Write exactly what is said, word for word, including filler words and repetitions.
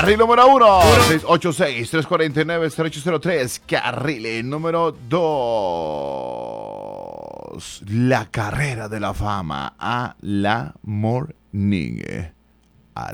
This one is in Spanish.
Carril número uno, seis ocho seis, tres cuatro nueve, cero ocho cero tres. Carril número dos, la carrera de la fama a la morning.